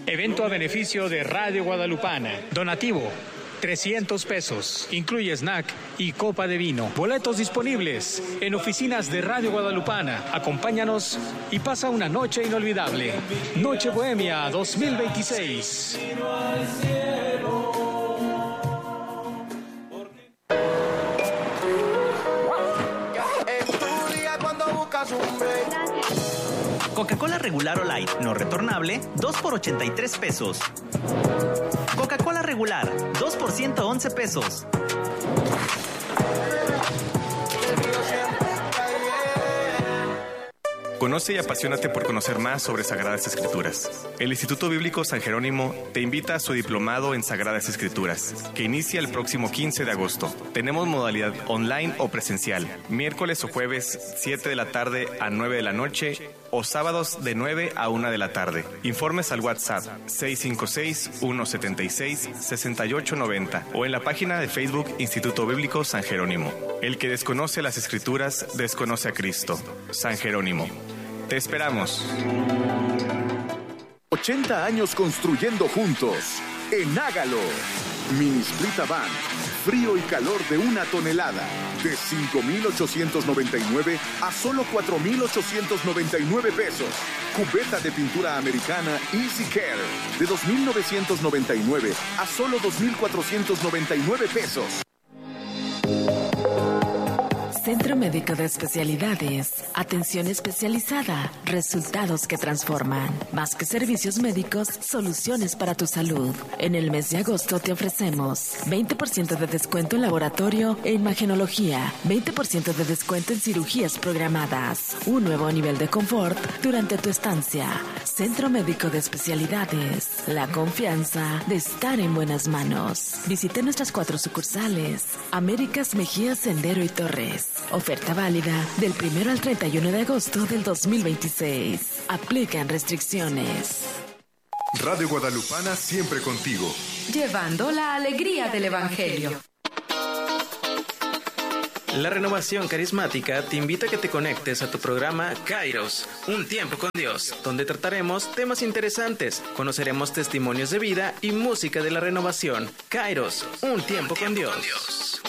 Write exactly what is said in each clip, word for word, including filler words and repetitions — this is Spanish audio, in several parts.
Evento a beneficio de Radio Guadalupana. Donativo trescientos pesos. Incluye snack y copa de vino. Boletos disponibles en oficinas de Radio Guadalupana. Acompáñanos y pasa una noche inolvidable. Noche Bohemia dos mil veintiséis. Coca-Cola regular o light, no retornable, dos por ochenta y tres pesos. Coca-Cola regular, dos por ciento once pesos. Conoce y apasionate por conocer más sobre Sagradas Escrituras. El Instituto Bíblico San Jerónimo te invita a su diplomado en Sagradas Escrituras, que inicia el próximo quince de agosto. Tenemos modalidad online o presencial, miércoles o jueves, siete de la tarde a nueve de la noche, o sábados de nueve a una de la tarde. Informes al WhatsApp seis cinco seis, uno siete seis, seis ocho nueve cero o en la página de Facebook Instituto Bíblico San Jerónimo. El que desconoce las Escrituras, desconoce a Cristo. San Jerónimo. Te esperamos. ochenta años construyendo juntos. En Hágalo. Mini Split Avant. Frío y calor de una tonelada. De cinco mil ochocientos noventa y nueve a solo cuatro mil ochocientos noventa y nueve pesos. Cubeta de pintura americana Easy Care. De dos mil novecientos noventa y nueve a solo dos mil cuatrocientos noventa y nueve pesos. Centro Médico de Especialidades. Atención especializada. Resultados que transforman. Más que servicios médicos, soluciones para tu salud. En el mes de agosto te ofrecemos veinte por ciento de descuento en laboratorio e imagenología. veinte por ciento de descuento en cirugías programadas. Un nuevo nivel de confort durante tu estancia. Centro Médico de Especialidades. La confianza de estar en buenas manos. Visite nuestras cuatro sucursales. Américas, Mejía, Sendero y Torres. Oferta válida del primero al treinta y uno de agosto del dos mil veintiséis. Aplican restricciones. Radio Guadalupana siempre contigo. Llevando la alegría del Evangelio. La Renovación Carismática te invita a que te conectes a tu programa Kairos, Un Tiempo con Dios, donde trataremos temas interesantes, conoceremos testimonios de vida y música de la renovación. Kairos, Un Tiempo con Dios.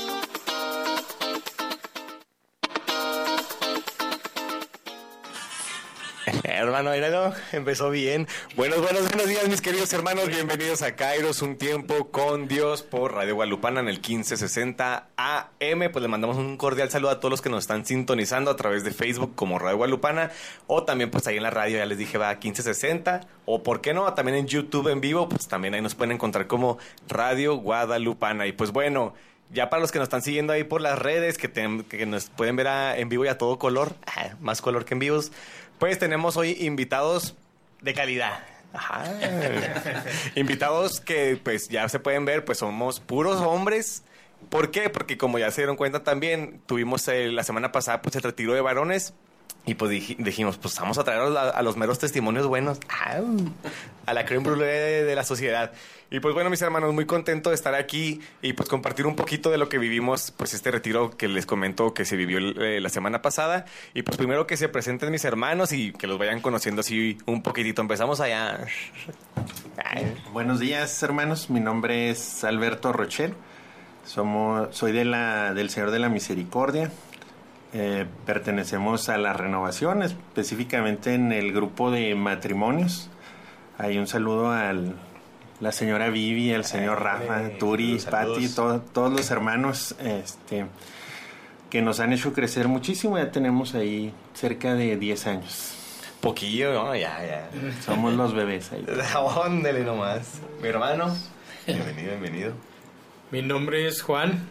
Hermano, míralo, empezó bien. Buenos, buenos, buenos días, mis queridos hermanos. Bienvenidos a Kairos, Un Tiempo con Dios por Radio Guadalupana en el quince sesenta A M. Pues le mandamos un cordial saludo a todos los que nos están sintonizando a través de Facebook como Radio Guadalupana, o también pues ahí en la radio, ya les dije, va a quince sesenta, o por qué no, también en YouTube en vivo, pues también ahí nos pueden encontrar como Radio Guadalupana. Y pues bueno, ya para los que nos están siguiendo ahí por las redes, que, te, que nos pueden ver a, en vivo y a todo color, ah, más color que en vivos, pues tenemos hoy invitados de calidad. Ajá. Invitados que pues ya se pueden ver, pues somos puros hombres. ¿Por qué? Porque como ya se dieron cuenta también, tuvimos el, la semana pasada pues el retiro de varones. Y pues dij, dijimos, pues vamos a traer a, a los meros testimonios buenos, ah, a la crème brûlée de, de la sociedad. Y pues bueno, mis hermanos, muy contento de estar aquí y pues compartir un poquito de lo que vivimos, pues este retiro que les comento que se vivió eh, la semana pasada. Y pues primero que se presenten mis hermanos y que los vayan conociendo así un poquitito. Empezamos allá. Ay. Buenos días, hermanos. Mi nombre es Alberto Rochel. Somos, soy de la, del Señor de la Misericordia. Eh, pertenecemos a la Renovación, específicamente en el grupo de matrimonios. Hay un saludo a la señora Vivi, al señor Rafa, Turi, Pati, todo, todos los hermanos este, que nos han hecho crecer muchísimo. Ya tenemos ahí cerca de diez años. Poquillo, ¿no? Ya, ya. Somos los bebés ahí. Óndele nomás. Mi hermano, bienvenido, bienvenido. Mi nombre es Juan.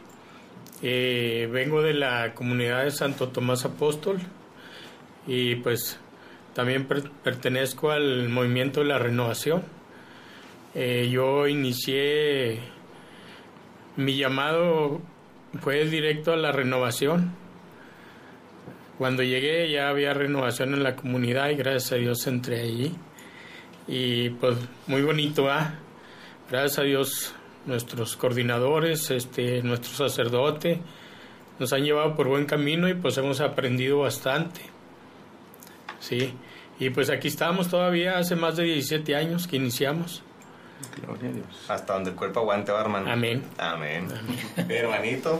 Eh, vengo de la comunidad de Santo Tomás Apóstol y pues también per- pertenezco al movimiento de la renovación. Eh, yo inicié, mi llamado fue directo a la renovación. Cuando llegué ya había renovación en la comunidad y gracias a Dios entré allí. Y pues muy bonito, ¿ah? Gracias a Dios nuestros coordinadores, este, nuestro sacerdote, nos han llevado por buen camino y pues hemos aprendido bastante, ¿sí? Y pues aquí estamos todavía, hace más de diecisiete años que iniciamos. Gloria a Dios. Hasta donde el cuerpo aguante, va, hermano. Amén. Amén. Amén. Hermanito.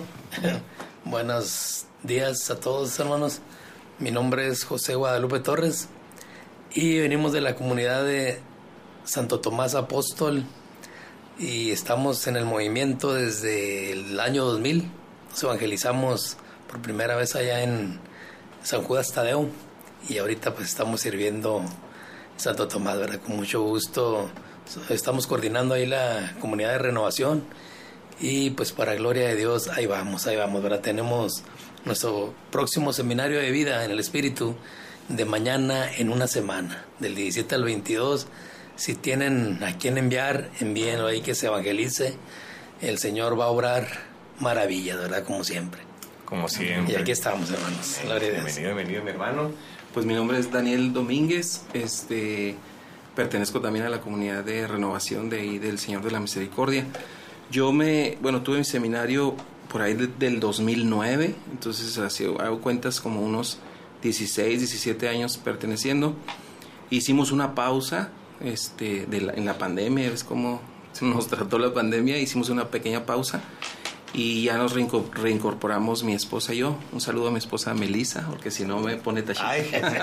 Buenos días a todos, hermanos. Mi nombre es José Guadalupe Torres y venimos de la comunidad de Santo Tomás Apóstol y estamos en el movimiento desde el año dos mil. Nos evangelizamos por primera vez allá en San Judas Tadeo y ahorita pues estamos sirviendo Santo Tomás, ¿verdad? Con mucho gusto. Estamos coordinando ahí la comunidad de renovación y pues para gloria de Dios ahí vamos, ahí vamos, ¿verdad? Tenemos nuestro próximo seminario de vida en el Espíritu de mañana en una semana, del diecisiete al veintidós. Si tienen a quién enviar, envíenlo ahí que se evangelice. El Señor va a obrar maravillas, ¿verdad? Como siempre. Como siempre. Y aquí estamos, hermanos. Gloria a Dios. Bienvenido, bienvenido, mi hermano. Pues mi nombre es Daniel Domínguez, este, pertenezco también a la comunidad de renovación de ahí del Señor de la Misericordia. Yo me, bueno, tuve mi seminario por ahí de, del dos mil nueve, entonces así, hago cuentas como unos dieciséis, diecisiete años perteneciendo. Hicimos una pausa este, de la, en la pandemia, es como nos trató la pandemia, hicimos una pequeña pausa y ya nos reinco- reincorporamos mi esposa y yo. Un saludo a mi esposa Melissa, porque si no me pone tachita.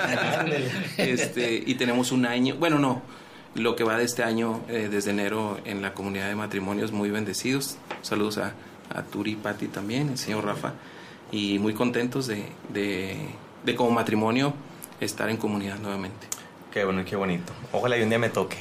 este, y tenemos un año, bueno no, lo que va de este año, eh, desde enero en la comunidad de matrimonios muy bendecidos. Saludos a, a Turi y Pati también, el señor Rafa, y muy contentos de, de, de como matrimonio estar en comunidad nuevamente. Qué bueno y qué bonito. Ojalá y un día me toque.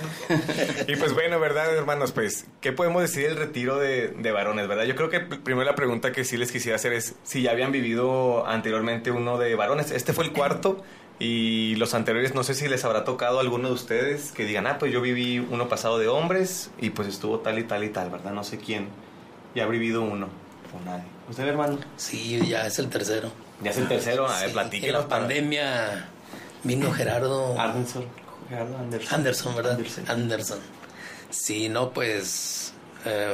Y pues bueno, ¿verdad, hermanos? Pues, ¿qué podemos decir del retiro de, de varones, verdad? Yo creo que primero la pregunta que sí les quisiera hacer es si ya habían vivido anteriormente uno de varones. Este fue el cuarto y los anteriores no sé si les habrá tocado a alguno de ustedes que digan, ah, pues yo viví uno pasado de hombres y pues estuvo tal y tal y tal, ¿verdad? No sé quién ya ha vivido uno o nadie. ¿Usted, hermano? Sí, ya es el tercero. ¿Ya es el tercero? A ver, sí, platíquenos. en la para... pandemia vino Gerardo... Anderson. Gerardo Anderson. Anderson, ¿verdad? Anderson. Anderson. Sí, no, pues... Eh,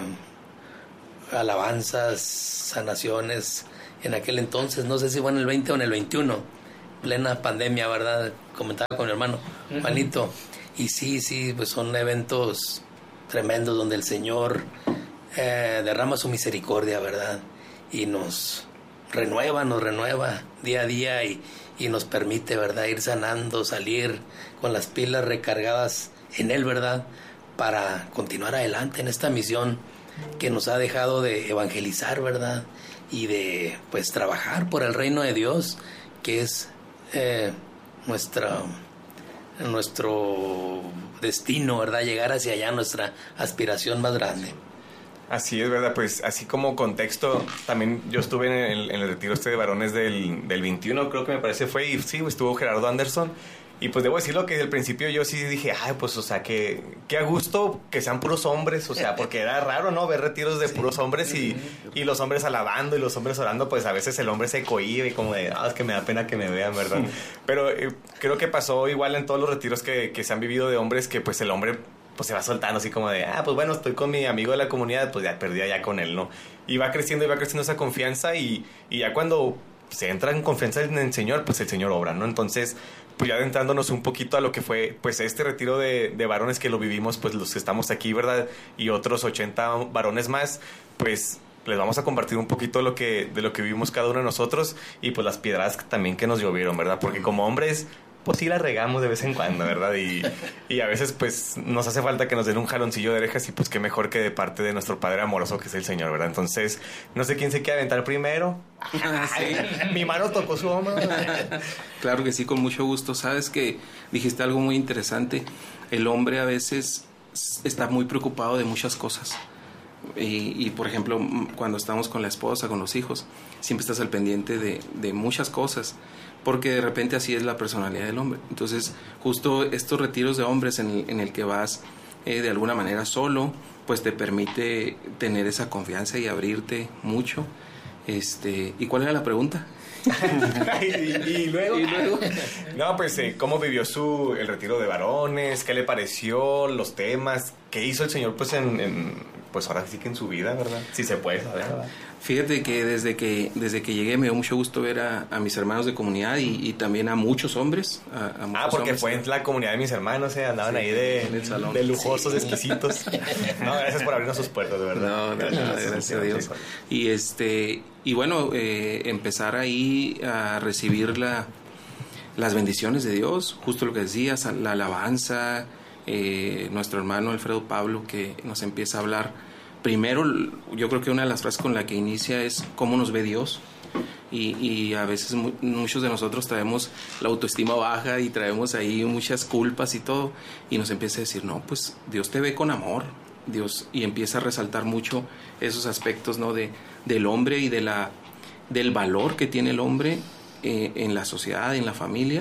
alabanzas, sanaciones... En aquel entonces, no sé si fue en el veinte o en el veintiuno, plena pandemia, ¿verdad? Comentaba con mi hermano uh-huh. Juanito. Y sí, sí, pues son eventos tremendos donde el Señor eh, derrama su misericordia, ¿verdad? Y nos renueva, nos renueva día a día y, y nos permite, ¿verdad? Ir sanando, salir con las pilas recargadas en Él, ¿verdad? Para continuar adelante en esta misión que nos ha dejado de evangelizar, ¿verdad? Y de, pues, trabajar por el reino de Dios, que es eh, nuestra, nuestro destino, ¿verdad? Llegar hacia allá, nuestra aspiración más grande. Así es, ¿verdad? Pues así como contexto, también yo estuve en el, en el retiro este de varones del, del veintiuno, creo que me parece fue, y sí, estuvo Gerardo Anderson. Y pues debo decirlo que desde el principio yo sí dije, ay, pues, o sea, que, que a gusto que sean puros hombres, o sea, porque era raro, ¿no? Ver retiros de sí. puros hombres y, y los hombres alabando y los hombres orando, pues a veces el hombre se cohíbe y como de, ah, es que me da pena que me vean, ¿verdad? Sí. Pero eh, creo que pasó igual en todos los retiros que, que se han vivido de hombres, que pues el hombre pues se va soltando así como de, ah, pues bueno, estoy con mi amigo de la comunidad, pues ya perdí allá con él, ¿no? Y va creciendo y va creciendo esa confianza y, y ya cuando se entra en confianza en el Señor, pues el Señor obra, ¿no? Entonces, pues ya adentrándonos un poquito a lo que fue, pues este retiro de, de varones que lo vivimos, pues los que estamos aquí, ¿verdad? Y otros ochenta varones más, pues les vamos a compartir un poquito de lo que, de lo que vivimos cada uno de nosotros y pues las piedras también que nos llovieron, ¿verdad? Porque como hombres, pues sí la regamos de vez en cuando, ¿verdad? Y, y a veces pues nos hace falta que nos den un jaloncillo de orejas y pues qué mejor que de parte de nuestro Padre amoroso que es el Señor, ¿verdad? Entonces, no sé quién se quiere aventar primero. Sí. Mi mano tocó su hombro. Claro que sí, con mucho gusto. Sabes que dijiste algo muy interesante. El hombre a veces está muy preocupado de muchas cosas. Y, y por ejemplo, cuando estamos con la esposa, con los hijos, siempre estás al pendiente de, de muchas cosas. Porque de repente así es la personalidad del hombre. Entonces, justo estos retiros de hombres en el, en el que vas eh, de alguna manera solo, pues te permite tener esa confianza y abrirte mucho. Este, ¿y cuál era la pregunta? y, y luego, ¿Y luego? No, pues, eh, ¿cómo vivió su el retiro de varones? ¿Qué le pareció? Los temas. ¿Qué hizo el Señor, pues, en, en pues ahora sí que en su vida, ¿verdad? Si se puede saber, ¿verdad? Fíjate que desde que desde que llegué me dio mucho gusto ver a, a mis hermanos de comunidad y, y también a muchos hombres. A, a muchos ah, porque hombres. Fue en la comunidad de mis hermanos, ¿eh? Andaban sí, ahí de, en el salón. De lujosos, sí. exquisitos. No, gracias por abrirnos sus puertas, de verdad. No, no, no, gracias, gracias a Dios. Y este y bueno, eh, empezar ahí a recibir la, las bendiciones de Dios, justo lo que decías, la alabanza, eh, nuestro hermano Alfredo Pablo que nos empieza a hablar. Primero, yo creo que una de las frases con la que inicia es cómo nos ve Dios. Y, y a veces mu- muchos de nosotros traemos la autoestima baja y traemos ahí muchas culpas y todo. Y nos empieza a decir, no, pues Dios te ve con amor. Dios, y empieza a resaltar mucho esos aspectos, ¿no? de, del hombre y de la, del valor que tiene el hombre eh, en la sociedad, en la familia.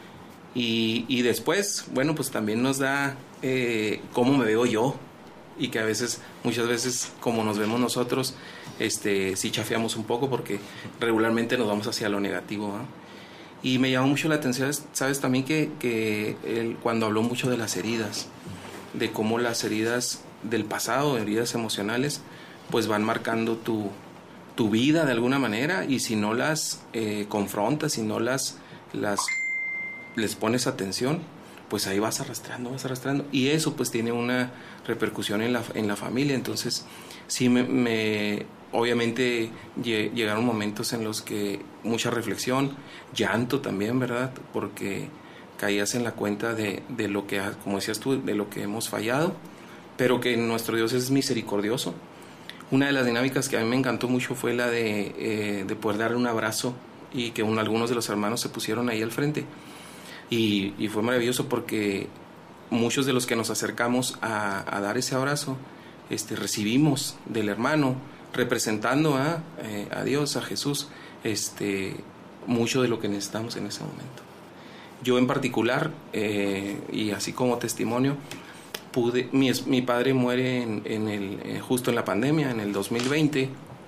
Y, y después, bueno, pues también nos da eh, cómo me veo yo. Y que a veces, muchas veces, como nos vemos nosotros, este, sí chafeamos un poco porque regularmente nos vamos hacia lo negativo, ¿no? Y me llamó mucho la atención, sabes, también que, que él, cuando habló mucho de las heridas, de cómo las heridas del pasado, heridas emocionales, pues van marcando tu, tu vida de alguna manera, y si no las eh, confrontas, si no las, las les pones atención, pues ahí vas arrastrando, vas arrastrando, y eso pues tiene una repercusión en la, en la familia. Entonces sí me, me obviamente llegaron momentos en los que mucha reflexión, llanto también, ¿verdad? Porque caías en la cuenta de, de lo que, como decías tú, de lo que hemos fallado, pero que nuestro Dios es misericordioso. Una de las dinámicas que a mí me encantó mucho fue la de, eh, de poder darle un abrazo, y que un, algunos de los hermanos se pusieron ahí al frente. Y, y fue maravilloso porque muchos de los que nos acercamos a, a dar ese abrazo, este, recibimos del hermano, representando a, eh, a Dios, a Jesús, este, mucho de lo que necesitamos en ese momento. Yo en particular, eh, y así como testimonio, pude, mi, mi padre muere en, en el, eh, justo en la pandemia, en el dos mil veinte,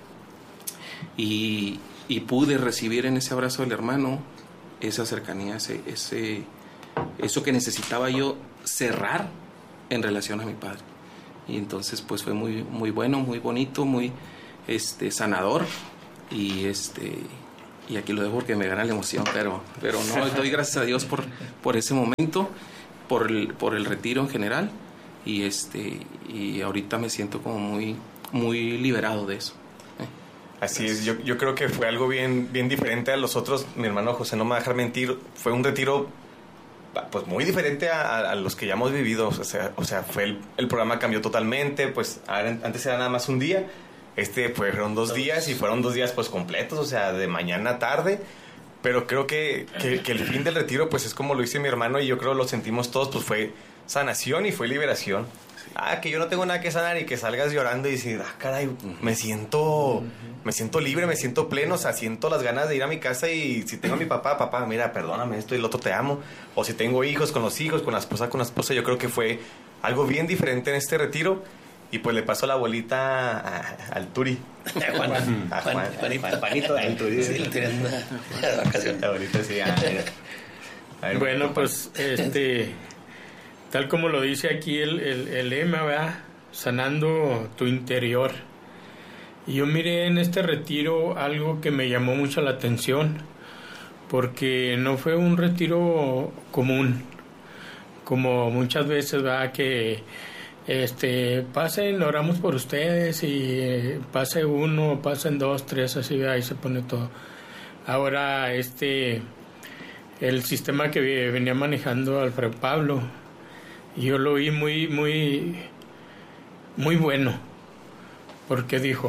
y, y pude recibir en ese abrazo del hermano esa cercanía, ese, ese, eso que necesitaba yo cerrar en relación a mi padre. Y entonces pues fue muy, muy bueno, muy bonito, muy este, sanador, y este y aquí lo dejo porque me gana la emoción, pero, pero no, doy gracias a Dios por, por ese momento, por el, por el retiro en general, y este y ahorita me siento como muy, muy liberado de eso. Así es, yo, yo creo que fue algo bien, bien diferente a los otros. Mi hermano José no me va a dejar mentir, fue un retiro pues muy diferente a, a los que ya hemos vivido. O sea, o sea fue el, el programa cambió totalmente, pues antes era nada más un día, este fueron dos días, y fueron dos días pues completos, o sea, de mañana a tarde. Pero creo que, que, que el fin del retiro pues es como lo dice mi hermano, y yo creo lo sentimos todos, pues fue sanación y fue liberación. Ah, que yo no tengo nada que sanar, y que salgas llorando y decir, ah, caray, me siento, me siento libre, me siento pleno, o sea, siento las ganas de ir a mi casa, y si tengo a mi papá, papá, mira, perdóname esto y el otro, te amo. O si tengo hijos, con los hijos, con la esposa, con la esposa. Yo creo que fue algo bien diferente en este retiro, y pues le paso la bolita a, al Turi. A Juan, a Juan, Juan, Juan, Juanito, al Turi. Sí, le tienen una de vacaciones. La bolita, sí. A ver. A ver, bueno, pues, este... tal como lo dice aquí el, el, el lema, ¿verdad? Sanando tu interior. Y yo miré en este retiro algo que me llamó mucho la atención, porque no fue un retiro común, como muchas veces, ¿verdad? Que este, pasen, oramos por ustedes, y eh, pase uno, pasen dos, tres, así, ¿verdad? Ahí se pone todo. Ahora, este, el sistema que venía manejando Alfredo Pablo, yo lo vi muy, muy, muy bueno, porque dijo,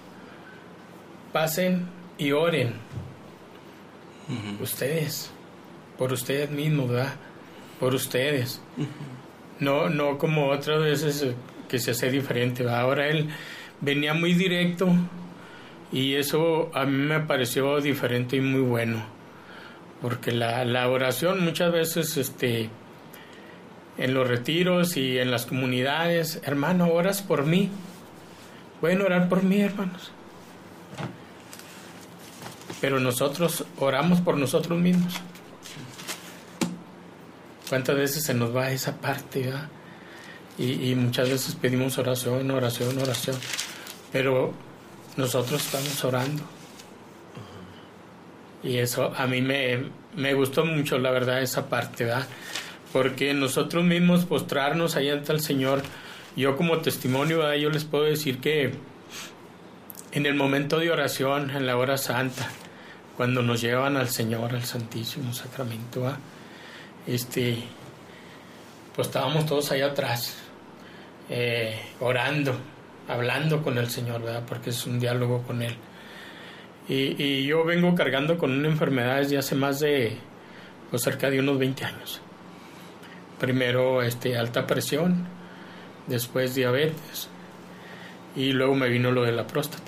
pasen y oren, uh-huh. ustedes, por ustedes mismos, ¿verdad? Por ustedes. Uh-huh. No, no como otras veces que se hace diferente, ¿verdad? Ahora él venía muy directo, y eso a mí me pareció diferente y muy bueno, porque la, la oración muchas veces, este... en los retiros y en las comunidades, hermano, oras por mí. Pueden orar por mí, hermanos. Pero nosotros oramos por nosotros mismos. ¿Cuántas veces se nos va esa parte, ¿verdad? y, y muchas veces pedimos oración, oración, oración, pero nosotros estamos orando. Y eso a mí me, me gustó mucho, la verdad, esa parte, ¿verdad? Porque nosotros mismos postrarnos ahí ante el Señor, yo como testimonio, ¿verdad? Yo les puedo decir que en el momento de oración, en la hora santa, cuando nos llevan al Señor, al Santísimo Sacramento, ¿verdad? Este, pues estábamos todos ahí atrás, eh, orando, hablando con el Señor, ¿verdad? Porque es un diálogo con Él. Y, y yo vengo cargando con una enfermedad desde hace más de, pues cerca de unos veinte años. Primero este, alta presión, después diabetes, y luego me vino lo de la próstata.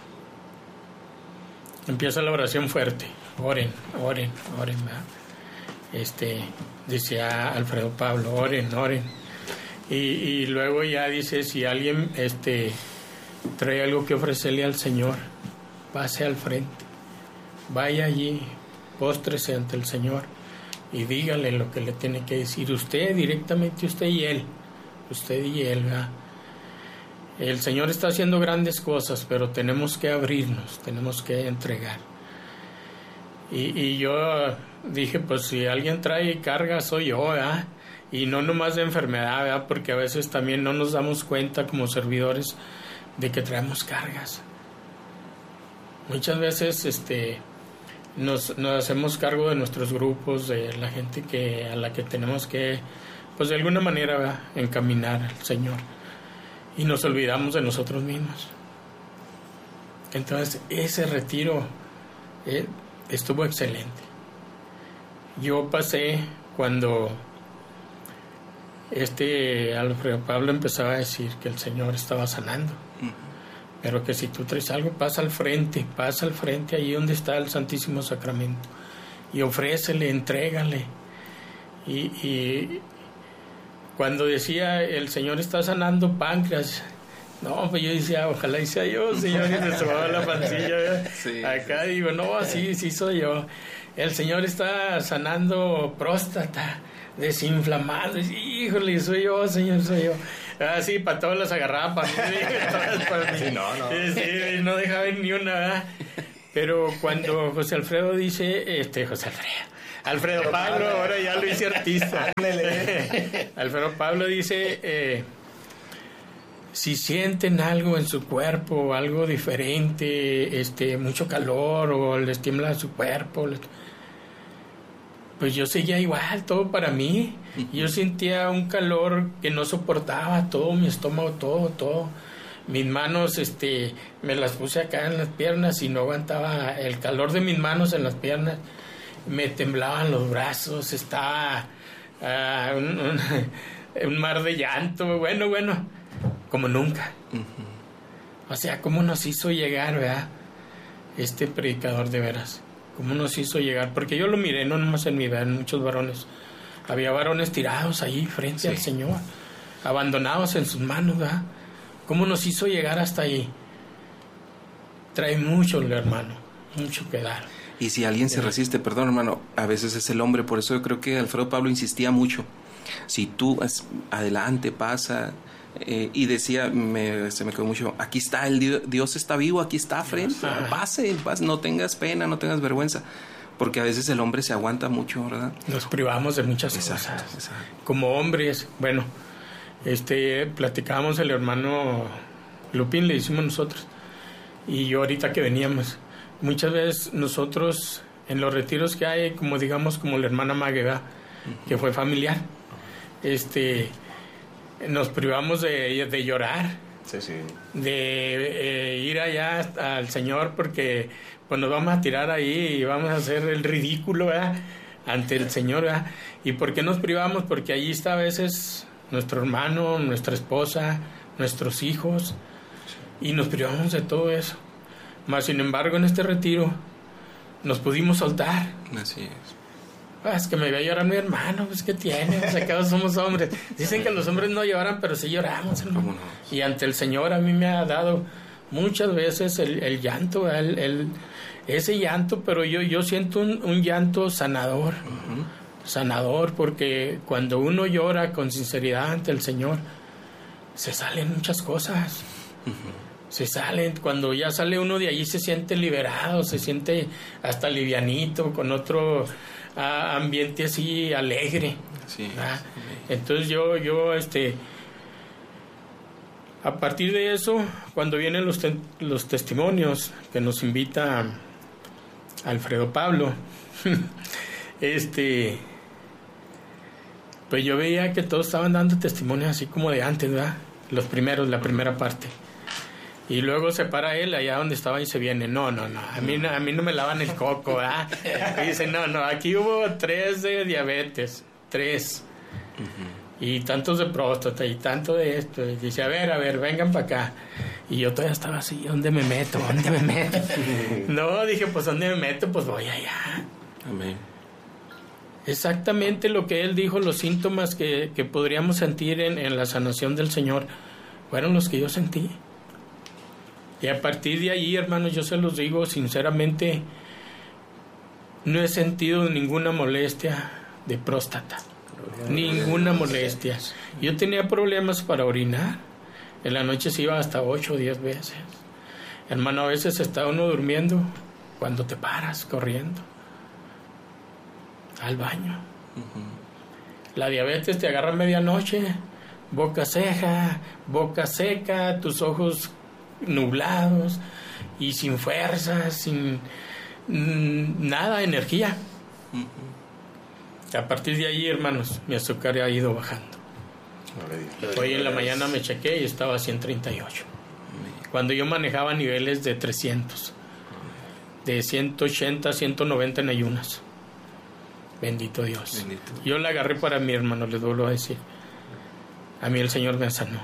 Empieza la oración fuerte, oren, oren, oren, ¿verdad? Este, decía Alfredo Pablo, oren, oren. Y, y luego ya dice, si alguien este, trae algo que ofrecerle al Señor, pase al frente, vaya allí, póstrese ante el Señor y dígale lo que le tiene que decir usted, directamente usted y Él, usted y Él, ¿verdad? El Señor está haciendo grandes cosas, pero tenemos que abrirnos, tenemos que entregar. Y, y yo dije, pues si alguien trae carga soy yo, ¿verdad? Y no nomás de enfermedad, ¿verdad? Porque a veces también no nos damos cuenta como servidores de que traemos cargas. Muchas veces este, nos, nos hacemos cargo de nuestros grupos, de la gente que, a la que tenemos que, pues de alguna manera, ¿verdad? Encaminar al Señor. Y nos olvidamos de nosotros mismos. Entonces, ese retiro eh, estuvo excelente. Yo pasé cuando este Alfredo Pablo empezaba a decir que el Señor estaba sanando. Pero que si tú traes algo, pasa al frente, pasa al frente, ahí donde está el Santísimo Sacramento, y ofrécele, entrégale. Y, y cuando decía, el Señor está sanando páncreas, no, pues yo decía, ojalá y sea yo, Señor, y me sobaba la pancilla, sí, acá digo, no, sí, sí soy yo. El Señor está sanando próstata, desinflamado, híjole, soy yo, Señor, soy yo. Ah, sí, para todas las agarraba, para mí, para mí. Sí, no, no. Sí, no dejaba ni una, ¿verdad? Pero cuando José Alfredo dice, este, José Alfredo, Alfredo Pablo, ahora ya lo hice artista. Alfredo Pablo dice, eh, si sienten algo en su cuerpo, algo diferente, este, mucho calor, o les tiembla su cuerpo, les... pues yo seguía igual, todo para mí. Yo sentía un calor que no soportaba, todo mi estómago, todo, todo. Mis manos, este, me las puse acá en las piernas y no aguantaba el calor de mis manos en las piernas. Me temblaban los brazos, estaba uh, un, un, un mar de llanto, bueno, bueno, como nunca. O sea, cómo nos hizo llegar, ¿verdad? Este predicador de veras. Cómo nos hizo llegar, porque yo lo miré, no nomás en mi vida, en muchos varones. Había varones tirados ahí frente sí. al Señor, abandonados en sus manos, ¿verdad? ¿Cómo nos hizo llegar hasta ahí? Trae mucho el hermano, mucho que dar. Y si alguien se resiste, perdón hermano, a veces es el hombre, por eso yo creo que Alfredo Pablo insistía mucho. Si tú, adelante, pasa, eh, y decía, me, se me quedó mucho, aquí está, el Dios, Dios está vivo, aquí está frente, Ajá. pase, pase, no tengas pena, no tengas vergüenza. Porque a veces el hombre se aguanta mucho, ¿verdad? Nos privamos de muchas exacto, cosas. Exacto. Como hombres, bueno, este, platicábamos el hermano Lupín, le hicimos nosotros. Y yo ahorita que veníamos, muchas veces nosotros en los retiros que hay, como digamos, como la hermana Magueda, uh-huh. que fue familiar, este, nos privamos de, de llorar, sí, sí. de eh, ir allá al Señor, porque pues nos vamos a tirar ahí y vamos a hacer el ridículo, ¿verdad? Ante el Señor, ¿verdad? ¿Y por qué nos privamos? Porque allí está a veces nuestro hermano, nuestra esposa, nuestros hijos, y nos privamos de todo eso. Mas, sin embargo, en este retiro nos pudimos soltar. Así es. Ah, es que me voy a llorar mi hermano, pues ¿qué tiene? O sea, acá somos hombres. Dicen que los hombres no lloran, pero sí lloramos, hermano. ¿Cómo no? Y ante el Señor a mí me ha dado muchas veces el, el llanto, el, el, ese llanto, pero yo, yo siento un, un llanto sanador. Uh-huh. Sanador, porque cuando uno llora con sinceridad ante el Señor, se salen muchas cosas. Se salen, cuando ya sale uno de allí se siente liberado, se siente hasta livianito, con otro ah, ambiente así alegre. Sí, ¿ah? Entonces yo, yo, este, a partir de eso, cuando vienen los, te- los testimonios que nos invita Alfredo Pablo, este, pues yo veía que todos estaban dando testimonios así como de antes, ¿verdad? Los primeros, la primera parte. Y luego se para él allá donde estaba y se viene. No, no, no. A mí, no- a mí no me lavan el coco, ¿ah? Y dice, no, no. Aquí hubo tres de diabetes. Tres. Y tantos de próstata y tanto de esto. Y dice, a ver, a ver, vengan para acá. Y yo todavía estaba así, ¿dónde me meto? ¿Dónde me meto? No, dije, pues ¿dónde me meto? Pues voy allá. Amén. Exactamente lo que él dijo, los síntomas que, que podríamos sentir en, en la sanación del Señor, fueron los que yo sentí. Y a partir de ahí, hermanos, yo se los digo sinceramente, no he sentido ninguna molestia de próstata. Ninguna molestia. Yo tenía problemas para orinar. En la noche se iba hasta ocho o diez veces. Hermano, a veces está uno durmiendo cuando te paras corriendo al baño. La diabetes te agarra a medianoche, boca ceja, boca seca, tus ojos nublados y sin fuerza, sin mm, nada, energía. A partir de ahí, hermanos, mi azúcar ha ido bajando. Hoy en la mañana me chequé y estaba a ciento treinta y ocho. Cuando yo manejaba niveles de trescientos, de ciento ochenta, ciento noventa en ayunas. Bendito Dios. Bendito. Yo la agarré para mí, hermano, les vuelvo a decir. A mí el Señor me sanó.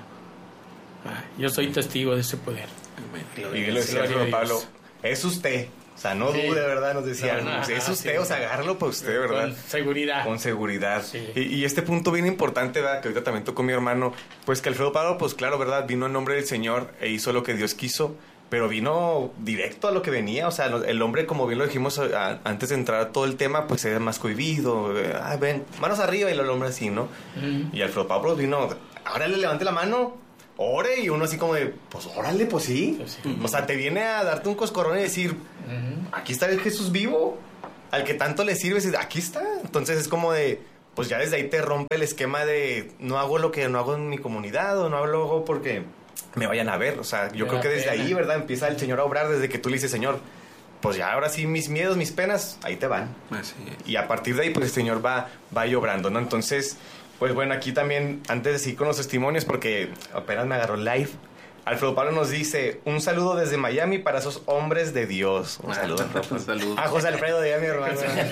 Ah, yo soy testigo de ese poder. Y bien lo decía Alfredo Pablo, es usted. O sea, no Sí. dude, ¿verdad? Nos decía, No, no, es ajá, usted, sí. o sea, agárralo para usted, ¿verdad? Con seguridad. Con seguridad. Sí. Y, y este punto bien importante, ¿verdad? Que ahorita también tocó mi hermano, pues que Alfredo Pablo, pues claro, ¿verdad? Vino en nombre del Señor e hizo lo que Dios quiso, pero vino directo a lo que venía. O sea, el hombre, como bien lo dijimos a- antes de entrar a todo el tema, pues era más cohibido. Ah, ven, manos arriba, y el hombre así, ¿no? Mm. Y Alfredo Pablo vino, ahora le levante la mano. Ore, y uno así como de, pues órale, pues sí. Pues sí. O sea, te viene a darte un coscorrón y decir, aquí está el Jesús vivo, al que tanto le sirves, y aquí está. Entonces es como de, pues ya desde ahí te rompe el esquema de, no hago lo que no hago en mi comunidad, o no lo hago porque me vayan a ver. O sea, yo Me creo da que desde pena. ahí, ¿verdad? Empieza el Señor a obrar desde que tú le dices, Señor, pues ya ahora sí mis miedos, mis penas, ahí te van. Así es. Y a partir de ahí, pues el Señor va, va ahí obrando, ¿no? Entonces, pues bueno, aquí también, antes de seguir con los testimonios, porque apenas me agarró live, Alfredo Pablo nos dice, un saludo desde Miami para esos hombres de Dios. Un saludo, Alfredo. Un saludo. Ah, José Alfredo, de mi hermano.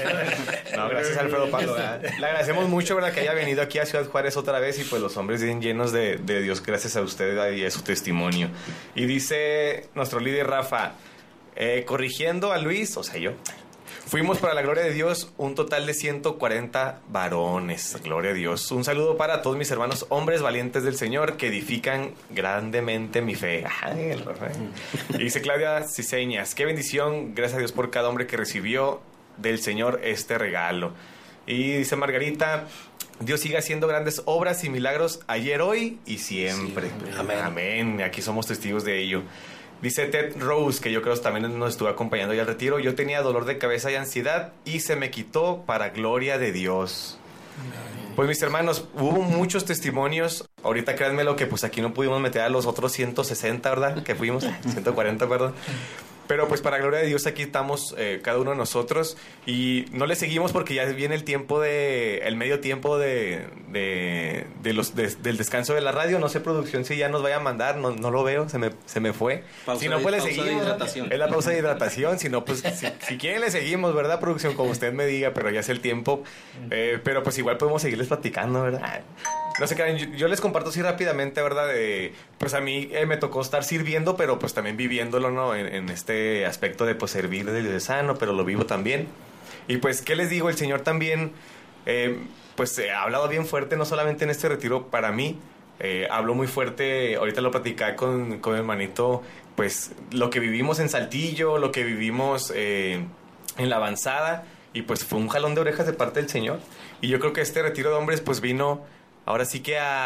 No, gracias Alfredo Pablo. ¿verdad? Le agradecemos mucho, ¿verdad? Que haya venido aquí a Ciudad Juárez otra vez y pues los hombres bien llenos de, de Dios, gracias a usted y a su testimonio. Y dice nuestro líder Rafa, eh, corrigiendo a Luis, o sea, yo... Fuimos para la gloria de Dios un total de ciento cuarenta varones. Gloria a Dios. Un saludo para todos mis hermanos hombres valientes del Señor que edifican grandemente mi fe. Ay, el Rafael. Y dice Claudia Ciseñas, qué bendición, gracias a Dios por cada hombre que recibió del Señor este regalo. Y dice Margarita, Dios sigue haciendo grandes obras y milagros ayer, hoy y siempre. Siempre. Amén. Amén. Aquí somos testigos de ello. Dice Ted Rose, que yo creo que también nos estuvo acompañando ya al retiro. Yo tenía dolor de cabeza y ansiedad y se me quitó para gloria de Dios. Pues mis hermanos, hubo muchos testimonios. Ahorita créanme lo que pues aquí no pudimos meter a los otros ciento sesenta, ¿verdad? Que fuimos, ciento cuarenta, perdón. Pero pues para gloria de Dios aquí estamos eh, cada uno de nosotros y no le seguimos porque ya viene el tiempo de, el medio tiempo de, de, de los, de- del descanso de la radio. No sé producción si ya nos vaya a mandar, no, no lo veo, se me, se me fue. Pausa si no de- pues le pausa de seguimos. hidratación. Es la pausa de hidratación, si no pues si, si quieren le seguimos, ¿verdad producción? Como usted me diga, pero ya es el tiempo. Eh, pero pues igual podemos seguirles platicando, ¿verdad? No sé qué, yo, yo les comparto así rápidamente, ¿verdad? De, pues a mí eh, me tocó estar sirviendo, pero pues también viviéndolo, ¿no? En, en este aspecto de pues servir de diocesano, pero lo vivo también. Y pues, ¿qué les digo? El Señor también, eh, pues eh, ha hablado bien fuerte, no solamente en este retiro para mí, eh, habló muy fuerte, ahorita lo platicé con, con mi hermanito, pues lo que vivimos en Saltillo, lo que vivimos eh, en la avanzada, y pues fue un jalón de orejas de parte del Señor. Y yo creo que este retiro de hombres pues vino... Ahora sí que a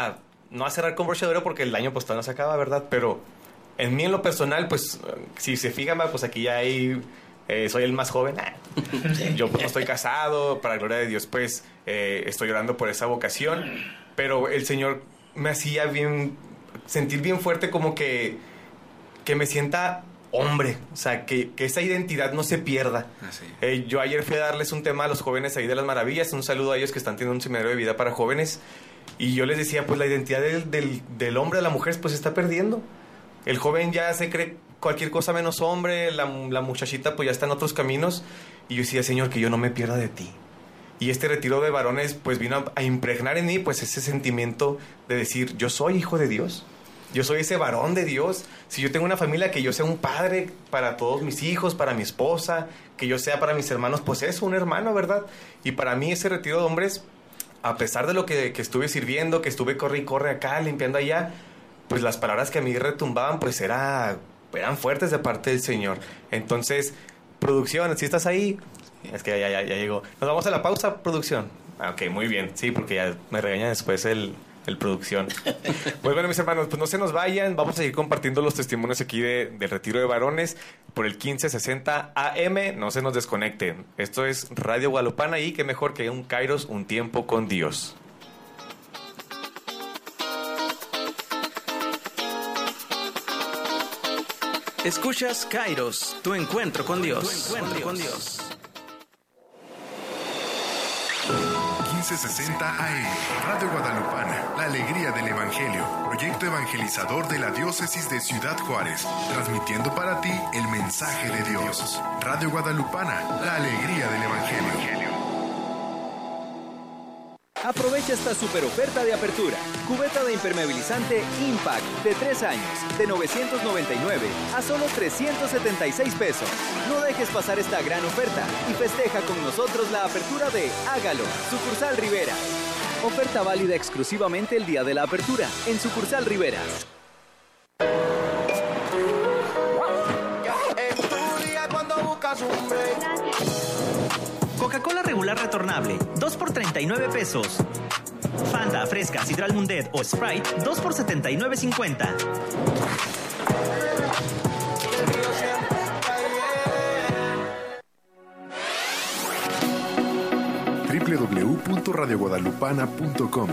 no a cerrar con broche de oro porque el año pues todavía no se acaba, ¿verdad? Pero en mí, en lo personal, pues, si se fijan, pues aquí ya hay... Eh, soy el más joven. Yo pues, no estoy casado, para la gloria de Dios, pues, eh, estoy orando por esa vocación. Pero el Señor me hacía bien... sentir bien fuerte como que... que me sienta hombre. O sea, que, que esa identidad no se pierda. Ah, sí. Eh, yo ayer fui a darles un tema a los jóvenes ahí de las maravillas. Un saludo a ellos que están teniendo un seminario de vida para jóvenes. Y yo les decía, pues, la identidad del, del, del hombre, de la mujer, pues, se está perdiendo. El joven ya se cree cualquier cosa menos hombre, la, la muchachita pues ya está en otros caminos. Y yo decía, Señor, que yo no me pierda de ti. Y este retiro de varones pues vino a, a impregnar en mí pues ese sentimiento de decir, yo soy hijo de Dios. Yo soy ese varón de Dios. Si yo tengo una familia, que yo sea un padre para todos mis hijos, para mi esposa, que yo sea para mis hermanos, pues eso, un hermano, ¿verdad? Y para mí ese retiro de hombres, a pesar de lo que, que estuve sirviendo, que estuve corre y corre acá, limpiando allá, pues las palabras que a mí retumbaban, pues era, eran fuertes de parte del Señor. Entonces, producción, si estás ahí, es que ya, ya, ya llegó. Nos vamos a la pausa, producción. Ah, ok, muy bien. Sí, porque ya me regaña después el, el producción. Pues bueno, mis hermanos, pues no se nos vayan. Vamos a seguir compartiendo los testimonios aquí de, del retiro de varones por el quince sesenta A M. No se nos desconecten. Esto es Radio Guadalupana y qué mejor que un Kairos, un tiempo con Dios. Escuchas Kairos, tu encuentro con Dios. Tu encuentro con Dios. quince sesenta A M, Radio Guadalupana, la alegría del Evangelio, proyecto evangelizador de la diócesis de Ciudad Juárez, transmitiendo para ti el mensaje de Dios. Radio Guadalupana, la alegría del Evangelio. Aprovecha esta super oferta de apertura. Cubeta de impermeabilizante Impact de tres años, de novecientos noventa y nueve a solo trescientos setenta y seis pesos. No dejes pasar esta gran oferta y festeja con nosotros la apertura de Hágalo, Sucursal Rivera. Oferta válida exclusivamente el día de la apertura en Sucursal Rivera. Coca-Cola regular retornable, dos por treinta y nueve pesos. Fanta, Fresca, Sidral Mundet o Sprite, dos por setenta y nueve cincuenta. doble u doble u doble u punto radio guadalupana punto com